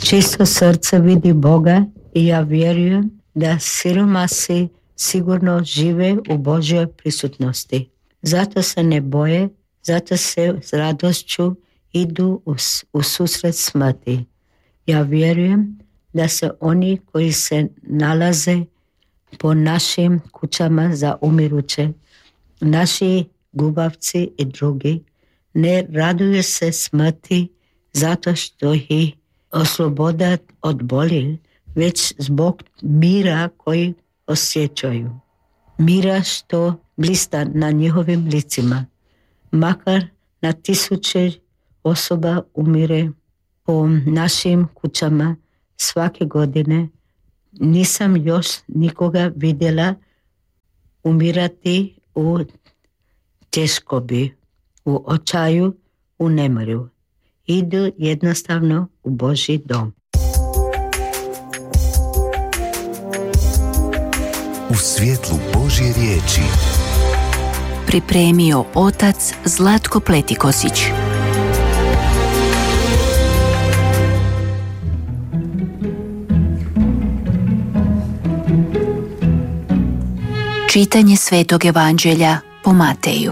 Čisto srce vidi Boga i ja vjerujem da siromasi sigurno žive u Božjoj prisutnosti. Zato se ne boje, zato se s radošću idu u susret smrti. Ja vjerujem da se oni koji se nalaze po našim kućama za umiruće, naši gubavci i drugi, ne raduju se smrti zato što ih osloboda od boli, već zbog mira koji osjećaju. Mira što blista na njihovim licima. Makar na tisuće osoba umire po našim kućama svake godine, nisam još nikoga vidjela umirati u tjeskobi, u očaju, u nemiru. Idu jednostavno u Božji dom. U svjetlu Božje riječi pripremio otac Zlatko Pletikosić. Čitanje Svetog Evanđelja po Mateju.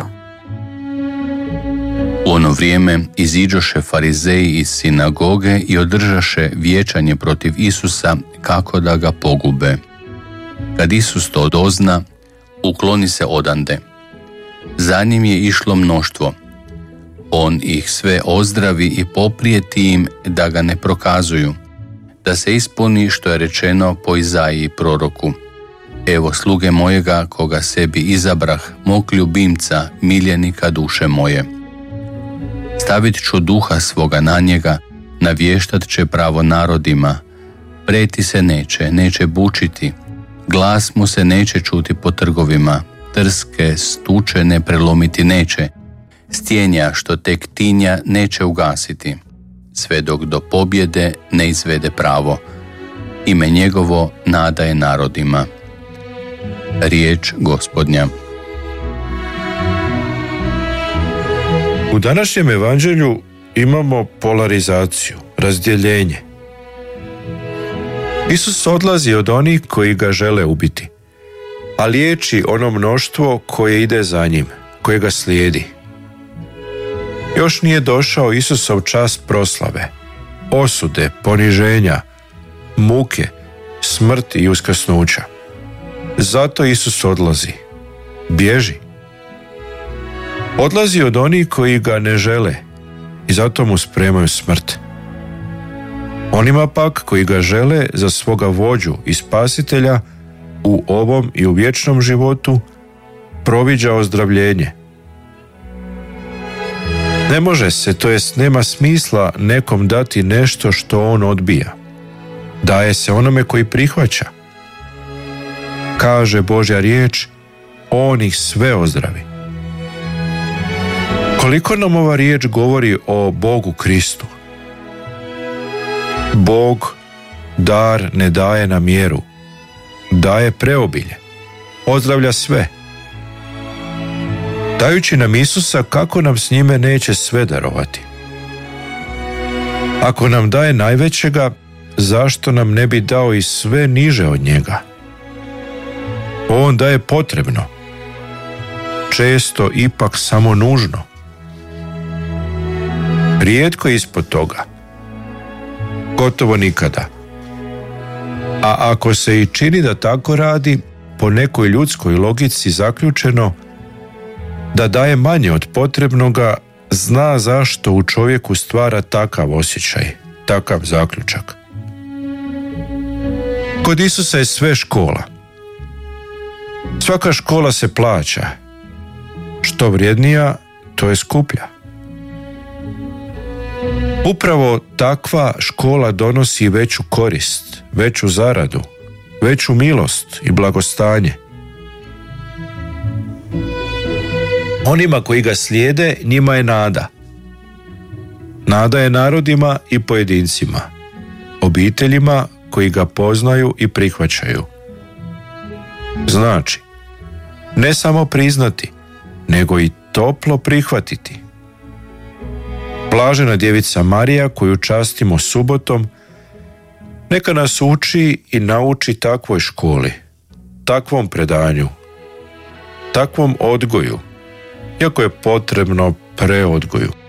U ono vrijeme iziđoše farizeji iz sinagoge i održaše vijećanje protiv Isusa kako da ga pogube. Kad Isus to dozna, ukloni se odande. Za njim je išlo mnoštvo. On ih sve ozdravi i poprijeti im da ga ne prokazuju, da se ispuni što je rečeno po Izaiji proroku. Evo sluge mojega koga sebi izabrah, mog ljubimca, miljenika duše moje. Stavit ću duha svoga na njega, navještat će pravo narodima, preti se neće bučiti, glas mu se neće čuti po trgovima, trske, stuče ne prelomiti neće, stjenja što tek tinja neće ugasiti, sve dok do pobjede ne izvede pravo. Ime njegovo nada je narodima. Riječ Gospodnja. U današnjem evanđelju imamo polarizaciju, razdjeljenje. Isus odlazi od onih koji ga žele ubiti, a liječi ono mnoštvo koje ide za njim, koje ga slijedi. Još nije došao Isusov čas proslave, osude, poniženja, muke, smrti i uskrsnuća. Zato Isus odlazi, bježi. Odlazi od onih koji ga ne žele i zato mu spremaju smrt. Onima pak koji ga žele za svoga vođu i spasitelja u ovom i u vječnom životu proviđa ozdravljenje. Ne može se, to jest nema smisla nekom dati nešto što on odbija. Daje se onome koji prihvaća. Kaže Božja riječ, on ih sve ozdravi. Koliko nam ova riječ govori o Bogu Kristu? Bog dar ne daje na mjeru, daje preobilje, ozdravlja sve. Dajući nam Isusa, kako nam s njime neće sve darovati? Ako nam daje najvećega, zašto nam ne bi dao i sve niže od njega? On daje potrebno, često ipak samo nužno. Rijetko ispod toga, gotovo nikada. A ako se i čini da tako radi, po nekoj ljudskoj logici zaključeno, da daje manje od potrebnoga, zna zašto u čovjeku stvara takav osjećaj, takav zaključak. Kod Isusa je sve škola. Svaka škola se plaća. Što vrijednija, to je skuplja. Upravo takva škola donosi veću korist, veću zaradu, veću milost i blagostanje. Onima koji ga slijede, njima je nada. Nada je narodima i pojedincima, obiteljima koji ga poznaju i prihvaćaju. Znači, ne samo priznati, nego i toplo prihvatiti. Blažena djevica Marija, koju častimo subotom, Neka nas uči i nauči takvoj školi, takvom predanju, takvom odgoju, iako je potrebno preodgoju.